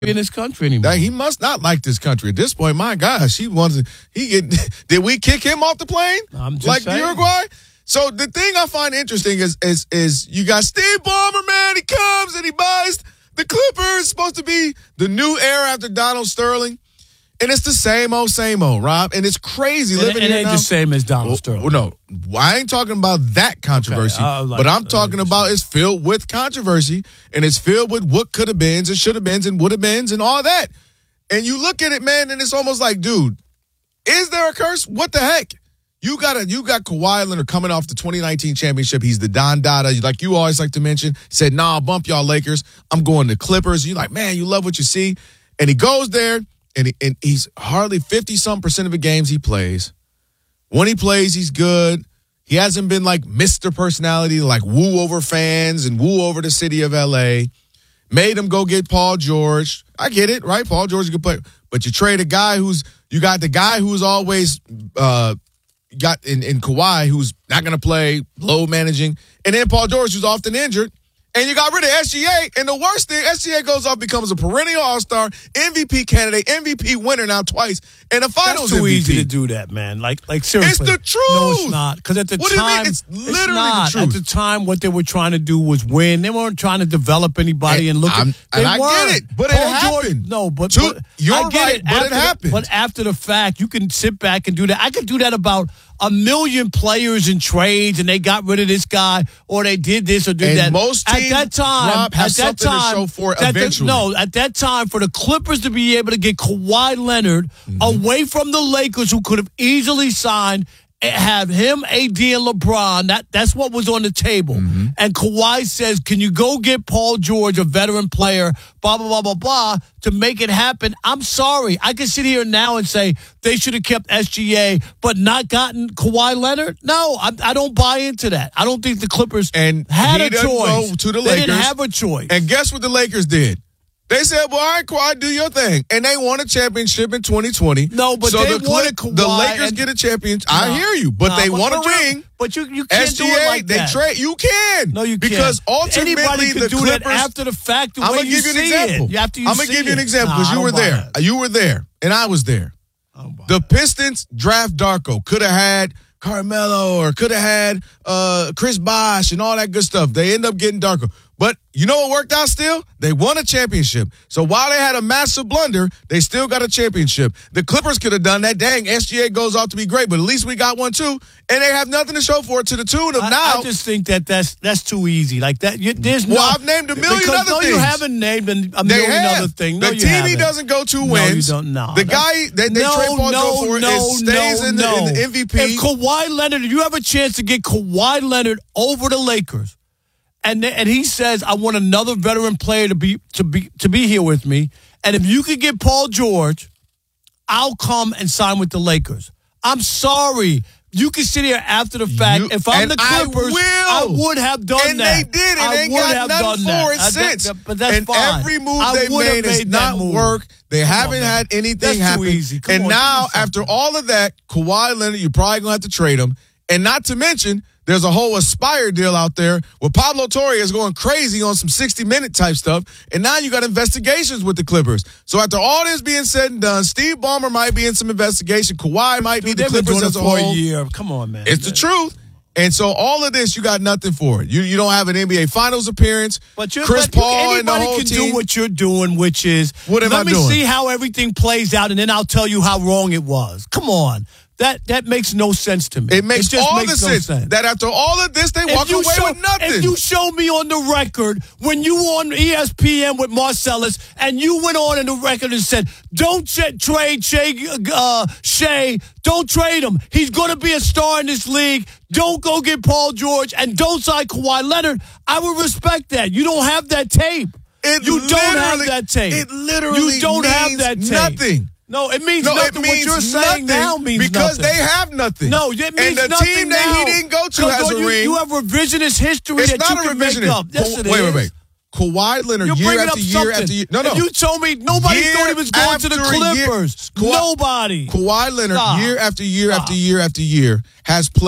in this country anymore. He must not like this country at this point. My gosh, did we kick him off the plane? I'm just like saying. Uruguay? So the thing I find interesting is you got Steve Ballmer, man. He comes and he buys the Clippers. Supposed to be the new era after Donald Sterling. And it's the same old, Rob. And it's crazy living here now. It ain't the same as Donald Sterling. No, I ain't talking about that controversy. Okay, but I'm talking about it's filled with controversy. And it's filled with what could have beens and should have beens and would have beens and all that. And you look at it, man, and it's almost like, dude, is there a curse? What the heck? You got Kawhi Leonard coming off the 2019 championship. He's the Don Dada, like you always like to mention. Said, nah, bump y'all Lakers. I'm going to Clippers. You're like, man, you love what you see. And he goes there. And he's hardly 50-some% of the games he plays. When he plays, he's good. He hasn't been like Mr. Personality, like woo over fans and woo over the city of L.A. Made him go get Paul George. I get it, right? Paul George is a good player. But you trade a guy who's always got in Kawhi, who's not going to play, low managing. And then Paul George, who's often injured. And you got rid of SGA, and the worst thing, SGA goes off, becomes a perennial all-star, MVP candidate, MVP winner now twice, and a finals That's too MVP. Easy to do that, man. Like seriously. It's the truth. No, it's not. Because at the what time, do you mean? It's literally the truth. At the time, what they were trying to do was win. They weren't trying to develop anybody and look at. And I get it, but it happened. You're I get right, it, but it happened. But after the fact, you can sit back and do that. I could do that about a million players in trades, and they got rid of this guy, or they did this or did and that. Most teams, at that time, Rob, have something to show for it eventually. At that time, for the Clippers to be able to get Kawhi Leonard away from the Lakers, who could have easily signed, have him, AD, and LeBron. That's what was on the table. And Kawhi says, can you go get Paul George, a veteran player, blah, blah, blah, blah, blah, to make it happen? I'm sorry. I can sit here now and say they should have kept SGA but not gotten Kawhi Leonard. No, I don't buy into that. I don't think the Clippers had a choice. Go to the Lakers, they didn't have a choice. And guess what the Lakers did? They said, well, all right, Kawhi, do your thing. And they won a championship in 2020. No, but so they wanted Kawhi. The Lakers get a championship. I hear you, but they won a ring. But you can't SGA, do it like that. They trade. You can. No, you can't. Because ultimately anybody can the do Clippers, that after the fact. The I'm way going to give you an example. I'm going to give you an example because you were there. You were there, and I was there. The Pistons draft Darko. Could have had Carmelo or could have had Chris Bosh and all that good stuff. They end up getting Darko. But you know what worked out still? They won a championship. So while they had a massive blunder, they still got a championship. The Clippers could have done that. Dang, SGA goes off to be great, but at least we got one too. And they have nothing to show for it to the tune of now. I just think that's too easy. Like that, there's no. Well, I've named a million other things. No, you haven't named a million other things. No, the team he doesn't go to wins. No, you don't know. The guy they trade Paul George for stays in the MVP. If Kawhi Leonard, if you have a chance to get Kawhi Leonard over the Lakers, and he says, I want another veteran player to be here with me, and if you could get Paul George, I'll come and sign with the Lakers. I'm sorry. You can sit here after the fact. If I'm the Clippers, I would have done and that. And they did, and they got nothing for it since. But that's and fine. Every move they made has not worked. They haven't had anything happen. Too easy. And now, after all of that, Kawhi Leonard, you're probably going to have to trade him. And not to mention, there's a whole Aspire deal out there where Pablo Torre is going crazy on some 60-minute type stuff. And now you got investigations with the Clippers. So after all this being said and done, Steve Ballmer might be in some investigation. Kawhi might be the Clippers as a whole. For a year. Come on, man. It's the truth. And so all of this, you got nothing for it. You don't have an NBA Finals appearance. But Chris Paul and the whole can team. Do what you're doing, which is what am I doing? Let me see how everything plays out, and then I'll tell you how wrong it was. Come on. That makes no sense to me. It makes all the sense that after all of this, they walk away with nothing. If you show me on the record when you were on ESPN with Marcellus and you went on in the record and said, don't trade Shea, don't trade him. He's going to be a star in this league. Don't go get Paul George and don't sign Kawhi Leonard. I would respect that. You don't have that tape. You don't have that tape. It literally you don't have that tape. Nothing. No, it means nothing. What you're saying now means because nothing. they have nothing. No, it means nothing. And the team that he didn't go to has a ring. You have revisionist history that you can make up. Yes, it is. Wait. Kawhi Leonard year after year after year. No. You told me nobody thought he was going to the Clippers. Nobody. Kawhi Leonard year after year after year after year has played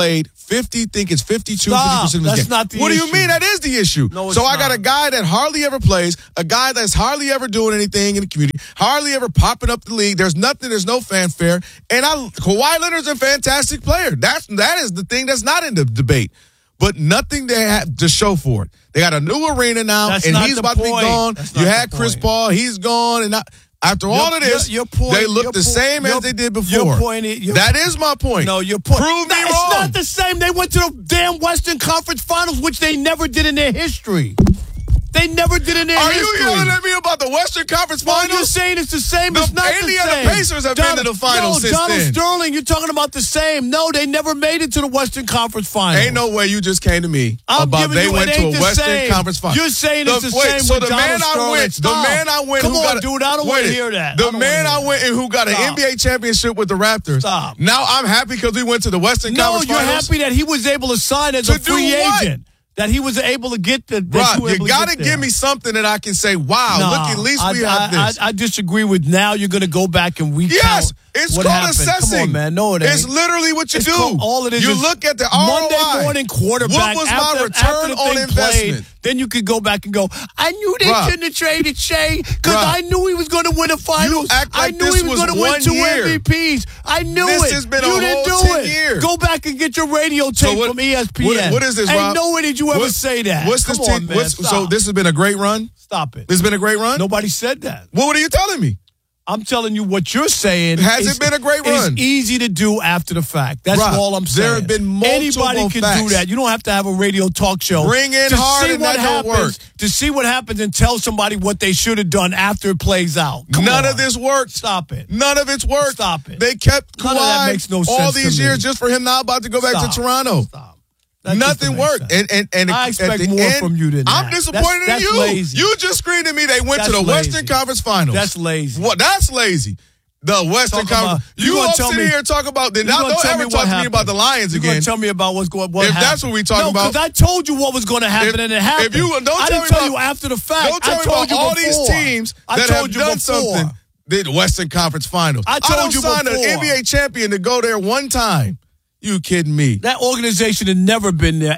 think it's 52, Stop. 50% of the That's game. not the What do issue. you mean? That is the issue. No, it's so I got not. a guy that hardly ever plays, a guy that's hardly ever doing anything in the community, hardly ever popping up the league. There's no fanfare. And Kawhi Leonard's a fantastic player. That is the thing that's not in the debate. But nothing they have to show for it. They got a new arena now, That's and not he's the about to be point. gone. That's You not had the Chris point. Paul, he's gone, and after all of this, your point, they look the same as they did before. Your point is, that is my point. No, your point. Prove me It's wrong. not the same. They went to the damn Western Conference Finals, which they never did in their history. They never did in their Are history. you yelling at me about the Western Conference Well, Finals? you're saying it's the same. It's not Indiana the same. Pacers have been to the finals since Donald then. Sterling, you're talking about the same. No, they never made it to the Western Conference Finals. Ain't no way you just came to me I'm about giving they you, went it to ain't a the Western same. Conference Finals. You're saying it's the same So with the man Donald I went, Sterling. the man I went, Come who on, got dude, I don't want to hear that. The man I went and who got an NBA championship with the Raptors. Stop. Now I'm happy because we went to the Western No, Conference you're Finals. happy that he was able to sign as To a free do what? agent. That he was able to get the. Rob, you got to give me something that I can say, wow, No, look, at least we have this. I disagree with now. You're going to go back and recount. Yes, it's what called happened. assessing. Come on, man. No, it ain't. It's literally what you It's do. called- all it is you is look at the ROI. Monday morning quarterback. What was after, my return after the on thing investment? Played, then you could go back and go, I knew they Rob. shouldn't have traded Shea because Rob. I knew he was going to win a finals. act I like knew this he was was going to win 1 2 year. MVPs. I knew This it. has been you a didn't whole do 10 it. years. Go back and get your radio tape what- from ESPN. what is this, Ain't Rob? no way did you ever say that. What's this Come team? on, man. So Stop. this has been a great run? Stop it. This has been a great run? Nobody said that. What are you telling me? I'm telling you what you're saying. Has it been a great run? It's easy to do after the fact. That's Rob, all I'm saying. there have been multiple Anybody can facts. do that. You don't have to have a radio talk show. Bring in to hard see and what that don't happens, work. To see what happens and tell somebody what they should have done after it plays out. Come None on. of this worked. Stop it. None of it's worked. Stop it. They kept None of that Kawhi makes no all sense to these me. years just for him now about to go back Stop. to Toronto. Stop. That just Nothing don't make worked. sense. And I at expect the more end, from you than I'm that. disappointed That's in you. lazy. You just screamed at me. They went That's to the lazy. Western Conference Finals. That's lazy. What? That's lazy. The Western Talk about- Conference. you You gonna all tell sit me- here and talk about. Then You gonna don't tell ever me talk what to me happened. about the Lions You're again. going to tell me about what If happened. that's what we talking no, about. because I told you what was going to happen, and it happened. If you don't I tell didn't me tell about- you after the fact. Don't tell I me told about you all before. these teams I that told have you done before. something. The Western Conference Finals. I told don't you sign an before. NBA champion to go there one time. You kidding me? That organization had never been there.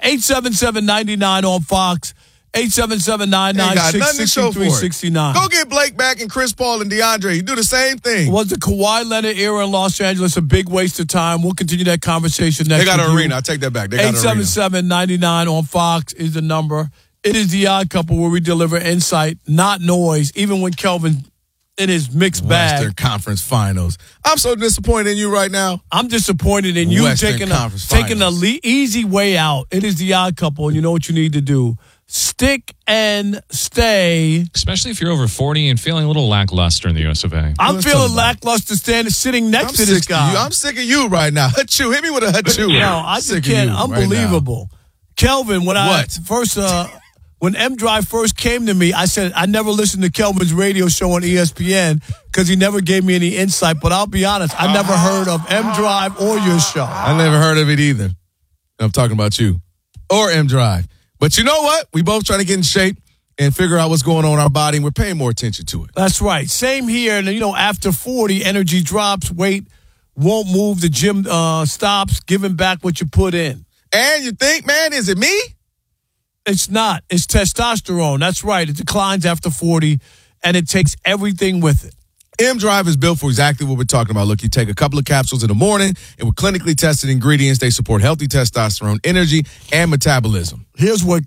877-99 on Fox. Ain't got nothing to show for it. 877-996-6369. Go get Blake back and Chris Paul and DeAndre. You do the same thing. Was the Kawhi Leonard era in Los Angeles a big waste of time? We'll continue that conversation next They got with an you. arena. I take that back. They got an arena. 877-99 on Fox is the number. It is the Odd Couple where we deliver insight, not noise, even when Kelvin in his mixed Western bag. Conference Finals. I'm so disappointed in you right now. I'm disappointed in you Western taking Conference the Finals. easy way out. It is the Odd Couple, and you know what you need to do. Stick and stay. Especially if you're over 40 and feeling a little lackluster in the US of A. I'm Let's feeling talk about lackluster sitting next I'm to this sick of guy. you. I'm sick of you right now. Hachu. Hit me with a hachu. No, I just Sick of can't. you right now. Unbelievable. Kelvin, when I What? first, when M Drive first came to me, I said I never listened to Kelvin's radio show on ESPN because he never gave me any insight. But I'll be honest, I never heard of M Drive or your show. I never heard of it either. I'm talking about you or M Drive. But you know what? We both trying to get in shape and figure out what's going on in our body, and we're paying more attention to it. That's right. Same here. And, after 40, energy drops, weight won't move, the gym stops, giving back what you put in. And you think, man, is it me? It's not. It's testosterone. That's right. It declines after 40, and it takes everything with it. M Drive is built for exactly what we're talking about. Look, you take a couple of capsules in the morning, and with clinically tested ingredients, they support healthy testosterone, energy, and metabolism. Here's what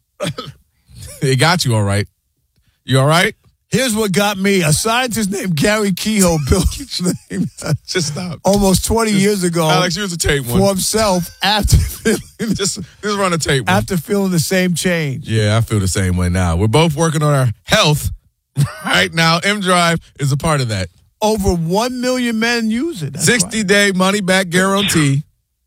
It got you all right. You all right? Here's what got me. A scientist named Gary Kehoe built his name Just stop. almost 20 years ago Alex, use the tape for one. himself after Just run a tape one. after feeling the same change. Yeah, I feel the same way now. We're both working on our health right now. M Drive is a part of that. Over 1 million men use it. That's right. 60-day money-back guarantee.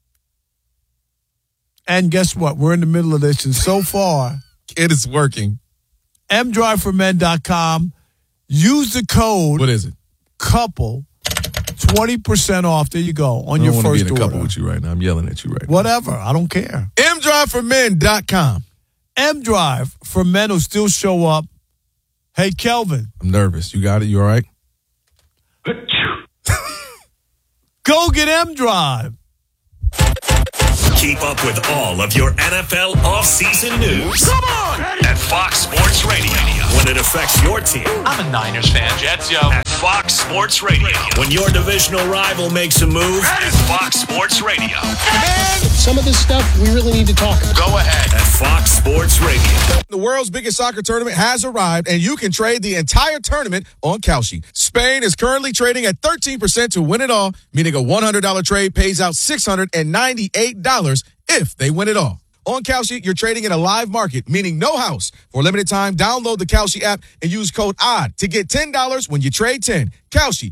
And guess what? We're in the middle of this, and so far, It is working. mdriveformen.com. Use the code What is it? COUPLE, 20% off. There you go on I your don't want to first be in a couple order. with you right now. I'm yelling at you right now. Whatever. I don't care. mdriveformen.com. M-Drive for men who still show up. Hey, Kelvin, I'm nervous. You got it? You all right? go get M-Drive. Keep up with all of your NFL offseason news. Come on! At Fox Sports Radio. When it affects your team. I'm a Niners fan. Jets, yo. At Fox Sports Radio. When your divisional rival makes a move. At Fox Sports Radio. And some of this stuff we really need to talk about. Go ahead. At Fox Sports Radio. The world's biggest soccer tournament has arrived, and you can trade the entire tournament on Kalshi. Spain is currently trading at 13% to win it all, meaning a $100 trade pays out $698 if they win it all. On Kalshi, you're trading in a live market, meaning no house. For a limited time, download the Kalshi app and use code ODD to get $10 when you trade 10. Kalshi,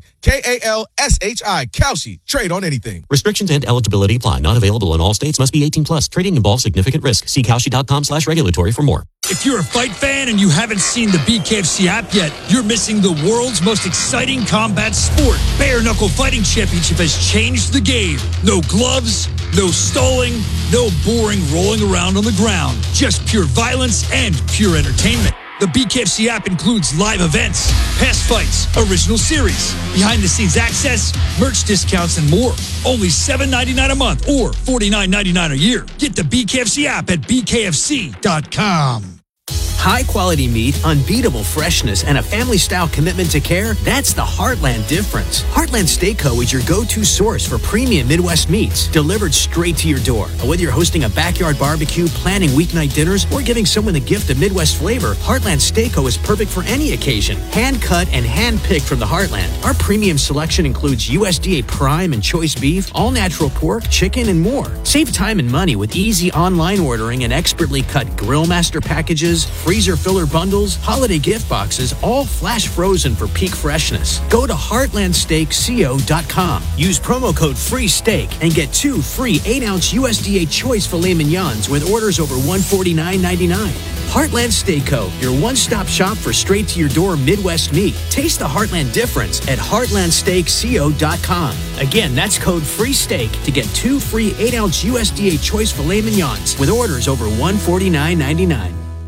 Kalshi, Kalshi. Trade on anything. Restrictions and eligibility apply. Not available in all states. Must be 18 plus. Trading involves significant risk. See Kalshi.com/regulatory for more. If you're a fight fan and you haven't seen the BKFC app yet, you're missing the world's most exciting combat sport. Bare Knuckle Fighting Championship has changed the game. No gloves, no stalling, no boring rolling around on the ground. Just pure violence and pure entertainment. The BKFC app includes live events, past fights, original series, behind-the-scenes access, merch discounts, and more. Only $7.99 a month or $49.99 a year. Get the BKFC app at bkfc.com. High-quality meat, unbeatable freshness, and a family-style commitment to care, that's the Heartland difference. Heartland Steak Co. is your go-to source for premium Midwest meats, delivered straight to your door. Whether you're hosting a backyard barbecue, planning weeknight dinners, or giving someone the gift of Midwest flavor, Heartland Steak Co. is perfect for any occasion. Hand-cut and hand-picked from the Heartland. Our premium selection includes USDA prime and choice beef, all-natural pork, chicken, and more. Save time and money with easy online ordering and expertly cut Grill Master packages, freezer filler bundles, holiday gift boxes, all flash frozen for peak freshness. Go to heartlandsteakco.com. Use promo code FREESTEAK and get 2 free 8-ounce USDA choice filet mignons with orders over $149.99. Heartland Steak Co., your one-stop shop for straight-to-your-door Midwest meat. Taste the Heartland difference at heartlandsteakco.com. Again, that's code FREESTEAK to get 2 free 8-ounce USDA choice filet mignons with orders over $149.99.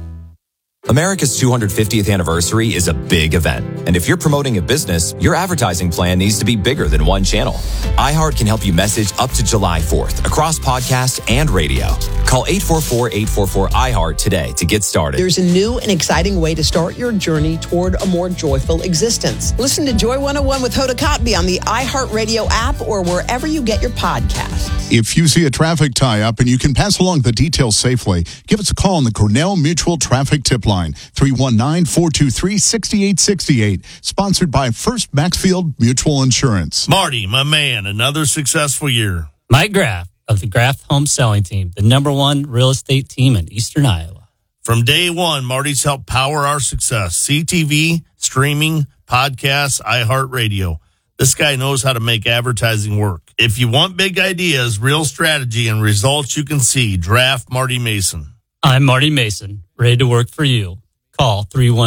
America's 250th anniversary is a big event. And if you're promoting a business, your advertising plan needs to be bigger than one channel. iHeart can help you message up to July 4th across podcast and radio. Call 844-844-iHeart today to get started. There's a new and exciting way to start your journey toward a more joyful existence. Listen to Joy 101 with Hoda Kotb on the iHeartRadio app or wherever you get your podcasts. If you see a traffic tie-up and you can pass along the details safely, give us a call on the Cornell Mutual Traffic Tip Line. 319-423-6868. Sponsored by First Maxfield Mutual Insurance. Marty, my man, another successful year. Mike Graff of the Graff Home Selling Team, the #1 real estate team in Eastern Iowa. From day one, Marty's helped power our success. CTV, streaming, podcasts, iHeartRadio. This guy knows how to make advertising work. If you want big ideas, real strategy, and results you can see, draft Marty Mason. I'm Marty Mason, ready to work for you. Call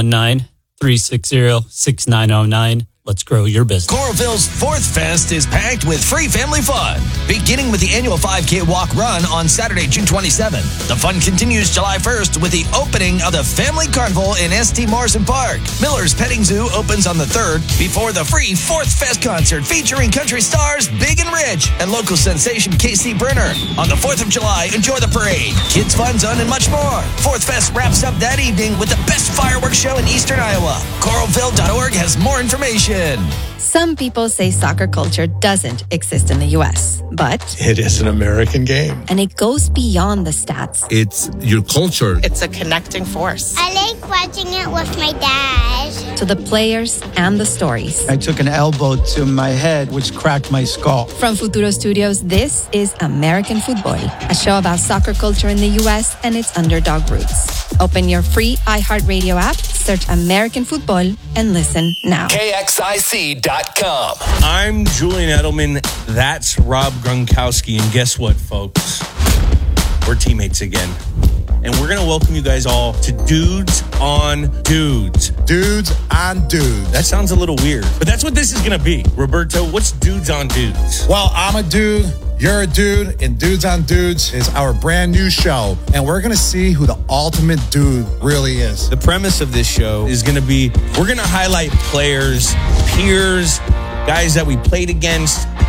319-360-6909. Let's grow your business. Coralville's 4th Fest is packed with free family fun, beginning with the annual 5K walk run on Saturday, June 27th. The fun continues July 1st with the opening of the Family Carnival in St. Morrison Park. Miller's Petting Zoo opens on the 3rd before the free 4th Fest concert featuring country stars Big and Rich and local sensation KC Brenner. On the 4th of July, enjoy the parade, kids fun zone, and much more. 4th Fest wraps up that evening with the best fireworks show in Eastern Iowa. Coralville.org has more information. Some people say soccer culture doesn't exist in the U.S., but it is an American game. And it goes beyond the stats. It's your culture. It's a connecting force. I like watching it with my dad. To the players and the stories. I took an elbow to my head, which cracked my skull. From Futuro Studios, this is American Football, a show about soccer culture in the U.S. and its underdog roots. Open your free iHeartRadio app, search American Football, and listen now. KXIC.com. I'm Julian Edelman. That's Rob Gronkowski. And guess what, folks? We're teammates again. And we're going to welcome you guys all to Dudes on Dudes. Dudes on Dudes. That sounds a little weird, but that's what this is going to be. Roberto, what's Dudes on Dudes? Well, I'm a dude. You're a dude, and Dudes on Dudes is our brand new show, and we're going to see who the ultimate dude really is. The premise of this show is going to be, we're going to highlight players, peers, guys that we played against,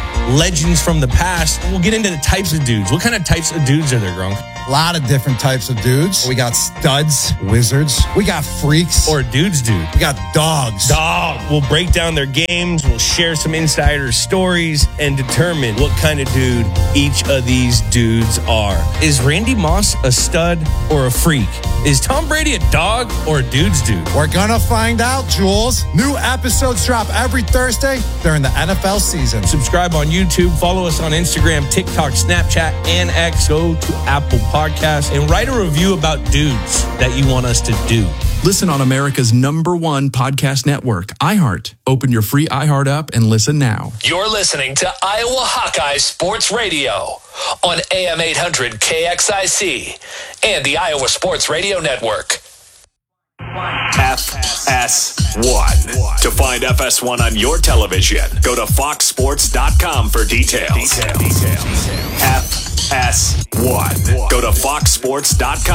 legends from the past. We'll get into the types of dudes. What kind of types of dudes are there, Gronk? A lot of different types of dudes. We got studs, wizards. We got freaks. Or dudes, dude. We got dogs. Dog. We'll break down their games. We'll share some insider stories and determine what kind of dude each of these dudes are. Is Randy Moss a stud or a freak? Is Tom Brady a dog or a dude's dude? We're gonna find out, Jules. New episodes drop every Thursday during the NFL season. Subscribe on YouTube. Follow us on Instagram, TikTok, Snapchat, and X. Go to Apple Podcasts and write a review about dudes that you want us to do. Listen on America's #1 podcast network, iHeart. Open your free iHeart app and listen now. You're listening to Iowa Hawkeye Sports Radio on AM 800 KXIC and the Iowa Sports Radio Network. FS1. To find FS1 on your television, go to foxsports.com for details. FS1. Go to foxsports.com.